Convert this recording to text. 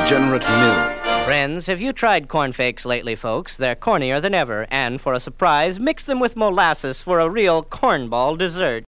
degenerate mill. Friends, have you tried cornflakes lately, folks? They're cornier than ever, and for a surprise, mix them with molasses for a real cornball dessert.